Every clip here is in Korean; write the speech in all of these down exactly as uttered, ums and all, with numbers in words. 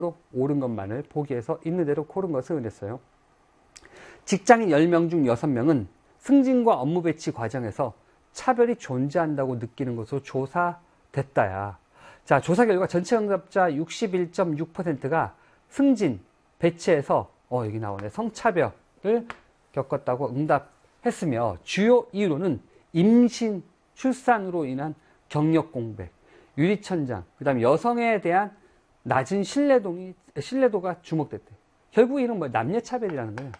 옳은 것만을 보기에서 있는 대로 고른 것을 은했어요. 직장인 열 명 중 여섯 명은 승진과 업무 배치 과정에서 차별이 존재한다고 느끼는 것으로 조사됐다야. 자, 조사 결과 전체 응답자 육십일 점 육 퍼센트가 승진, 배치에서 어 여기 나오네 성차별을 겪었다고 응답했으며 주요 이유로는 임신, 출산으로 인한 경력 공백, 유리천장, 그 다음에 여성에 대한 낮은 신뢰도이, 신뢰도가 주목됐대. 결국 이런 뭐 남녀차별이라는 거예요.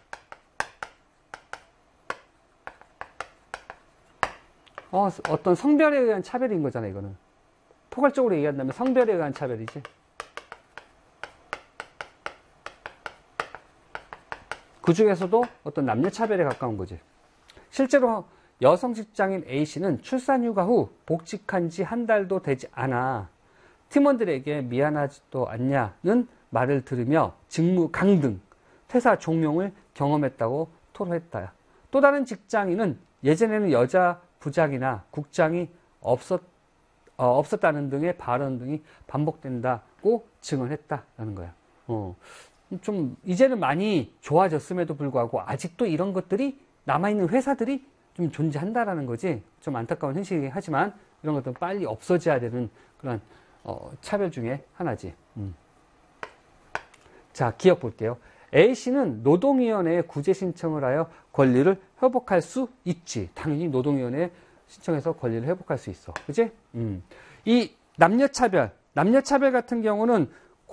어, 어떤 성별에 의한 차별인 거잖아, 이거는. 포괄적으로 얘기한다면 성별에 의한 차별이지. 그 중에서도 어떤 남녀차별에 가까운 거지. 실제로 여성 직장인 A씨는 출산 휴가 후 복직한 지 한 달도 되지 않아 팀원들에게 미안하지도 않냐는 말을 들으며 직무 강등, 퇴사 종용을 경험했다고 토로했다. 또 다른 직장인은 예전에는 여자 부장이나 국장이 없었, 어, 없었다는 등의 발언 등이 반복된다고 증언했다라는 거야. 어, 좀 이제는 많이 좋아졌음에도 불구하고 아직도 이런 것들이 남아있는 회사들이 좀 존재한다라는 거지. 좀 안타까운 현실이긴 하지만 이런 것들은 빨리 없어져야 되는 그런 어, 차별 중에 하나지. 음. 자, 기억 볼게요. A씨는 노동위원회에 구제 신청을 하여 권리를 회복할 수 있지. 당연히 노동위원회에 신청해서 권리를 회복할 수 있어. 그치? 음. 이 남녀차별, 남녀차별 같은 경우는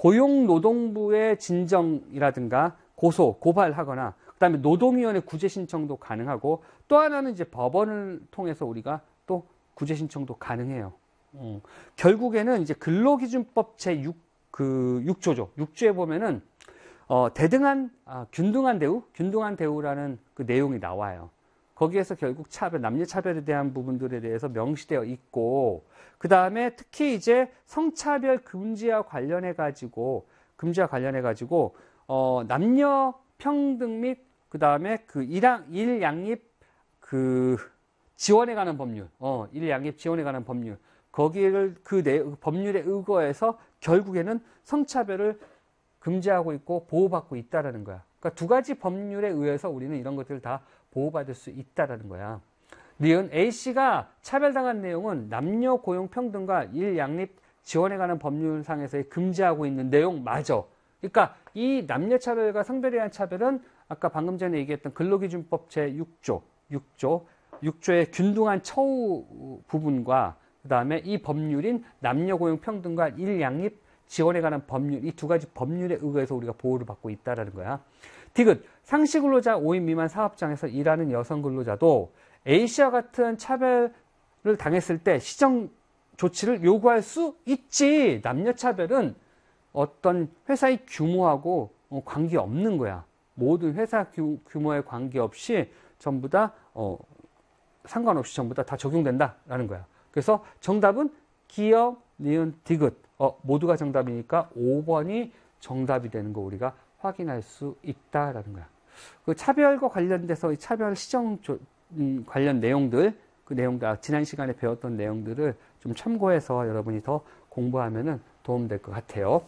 고용노동부의 진정이라든가 고소, 고발하거나 그 다음에 노동위원회 구제 신청도 가능하고 또 하나는 이제 법원을 통해서 우리가 또 구제 신청도 가능해요. 음. 결국에는 이제 근로기준법 제육 그 육 조죠. 육 조에 보면은 어, 대등한, 아, 균등한 대우? 균등한 대우라는 그 내용이 나와요. 거기에서 결국 차별, 남녀차별에 대한 부분들에 대해서 명시되어 있고, 그 다음에 특히 이제 성차별 금지와 관련해가지고, 금지와 관련해가지고, 어, 남녀 평등 및, 그 다음에 그 일양, 일양립 그 지원에 관한 법률, 어, 일양립 지원에 관한 법률, 거기를 그 내, 법률에 의거해서 결국에는 성차별을 금지하고 있고 보호받고 있다라는 거야. 그러니까 두 가지 법률에 의해서 우리는 이런 것들을 다 보호받을 수 있다라는 거야. 니은 A씨가 차별당한 내용은 남녀 고용 평등과 일양립 지원에 관한 법률상에서의 금지하고 있는 내용 맞아. 그러니까 이 남녀차별과 성별에 대한 차별은 아까 방금 전에 얘기했던 근로기준법 제육 조, 육 조, 육 조의 균등한 처우 부분과 그 다음에 이 법률인 남녀 고용 평등과 일양립 지원에 관한 법률, 이 두 가지 법률에 의거해서 우리가 보호를 받고 있다는 거야. 디귿, 상시 근로자 오 인 미만 사업장에서 일하는 여성 근로자도 A씨와 같은 차별을 당했을 때 시정 조치를 요구할 수 있지. 남녀차별은 어떤 회사의 규모하고 관계없는 거야. 모든 회사 규모에 관계없이 전부 다 어, 상관없이 전부 다, 다 적용된다라는 거야. 그래서 정답은 기억, 니은, 디귿. 어, 모두가 정답이니까 오 번이 정답이 되는 거 우리가 확인할 수 있다라는 거야. 그 차별과 관련돼서 이 차별 시정 조, 음, 관련 내용들, 그 내용들, 지난 시간에 배웠던 내용들을 좀 참고해서 여러분이 더 공부하면은 도움될 것 같아요.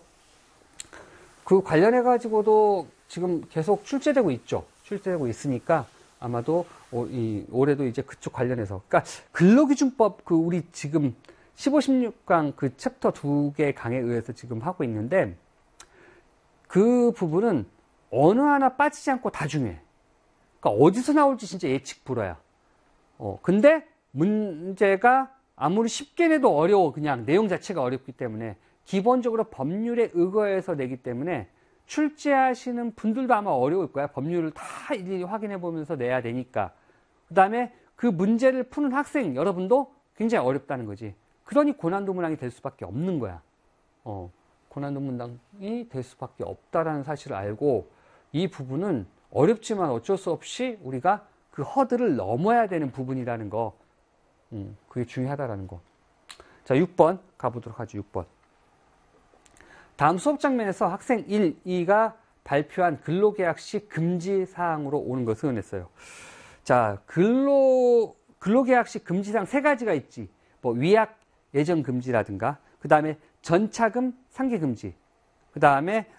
그 관련해가지고도 지금 계속 출제되고 있죠. 출제되고 있으니까 아마도 오, 이, 올해도 이제 그쪽 관련해서. 그러니까 근로기준법 그 우리 지금 십오, 십육 강 그 챕터 두 개 강에 의해서 지금 하고 있는데 그 부분은 어느 하나 빠지지 않고 다 중요해. 그러니까 어디서 나올지 진짜 예측 불허야. 어, 근데 문제가 아무리 쉽게 내도 어려워. 그냥 내용 자체가 어렵기 때문에 기본적으로 법률에 의거해서 내기 때문에 출제하시는 분들도 아마 어려울 거야. 법률을 다 일일이 확인해 보면서 내야 되니까. 그 다음에 그 문제를 푸는 학생 여러분도 굉장히 어렵다는 거지. 그러니 고난도 문항이 될 수밖에 없는 거야. 어, 고난도 문항이 될 수밖에 없다라는 사실을 알고 이 부분은 어렵지만 어쩔 수 없이 우리가 그 허들을 넘어야 되는 부분이라는 거. 음, 그게 중요하다라는 거. 자, 육 번 가보도록 하죠. 육 번. 다음 수업 장면에서 학생 일, 이가 발표한 근로계약 시 금지 사항으로 오는 것을 은했어요. 자, 근로, 근로계약 시 금지사항 세 가지가 있지. 뭐, 위약 예정 금지라든가, 그 다음에 전차금 상계 금지, 그 다음에